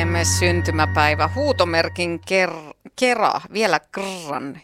Onnittelemme syntymäpäivä huutomerkin kera, vielä krran,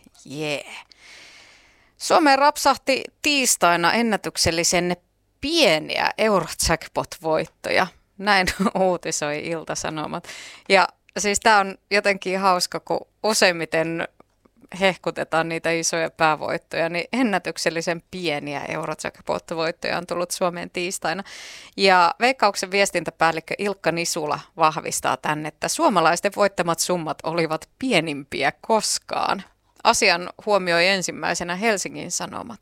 Suomeen rapsahti tiistaina ennätyksellisen pieniä Eurojackpot-voittoja. Näin uutisoi Ilta-Sanomat. Ja siis tämä on jotenkin hauska, kun useimmiten hehkutetaan niitä isoja päävoittoja, niin ennätyksellisen pieniä Eurojackpot-voittoja on tullut Suomeen tiistaina. Ja Veikkauksen viestintäpäällikkö Ilkka Nisula vahvistaa tänne, että suomalaisten voittamat summat olivat pienimpiä koskaan. Asian huomioi ensimmäisenä Helsingin Sanomat.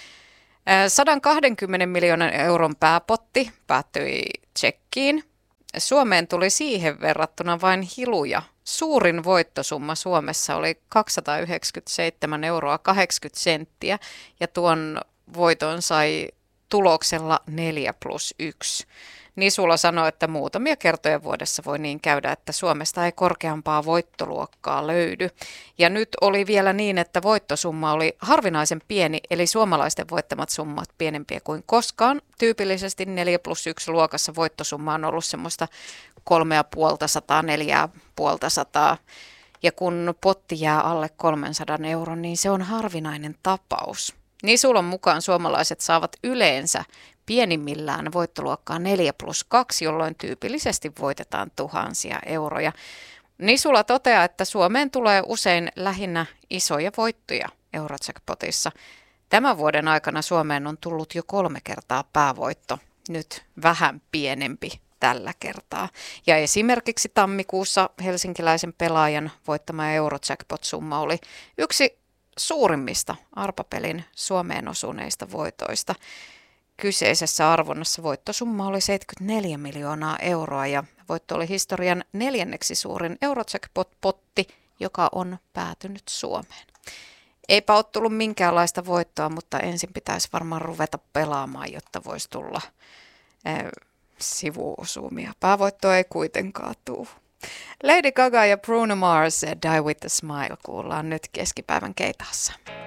120 miljoonan euron pääpotti päättyi tsekkiin. Suomeen tuli siihen verrattuna vain hiluja. Suurin voittosumma Suomessa oli 297 euroa 80 senttiä ja tuon voiton sai tuloksella 4+1. Nisula sanoi, että muutamia kertoja vuodessa voi niin käydä, että Suomesta ei korkeampaa voittoluokkaa löydy. Ja nyt oli vielä niin, että voittosumma oli harvinaisen pieni, eli suomalaisten voittamat summat pienempiä kuin koskaan. Tyypillisesti 4+1 luokassa voittosumma on ollut semmoista 350, 450. Ja kun potti jää alle 300 euron, niin se on harvinainen tapaus. Nisulan mukaan suomalaiset saavat yleensä pienimmillään voittoluokkaa 4+2, jolloin tyypillisesti voitetaan tuhansia euroja. Nisula toteaa, että Suomeen tulee usein lähinnä isoja voittoja Eurojackpotissa. Tämän vuoden aikana Suomeen on tullut jo 3 kertaa päävoitto, nyt vähän pienempi tällä kertaa. Ja esimerkiksi tammikuussa helsinkiläisen pelaajan voittama Eurojackpot-summa oli yksi suurimmista arpapelin Suomeen osuneista voitoista. Kyseisessä arvonnassa voittosumma oli 74 miljoonaa euroa ja voitto oli historian 4. suurin Eurojackpot-potti, joka on päätynyt Suomeen. Eipä ole tullut minkäänlaista voittoa, mutta ensin pitäisi varmaan ruveta pelaamaan, jotta voisi tulla sivuosumia. Päävoittoa ei kuitenkaan tule. Lady Gaga ja Bruno Mars, Die With A Smile kuullaan nyt keskipäivän keitassa.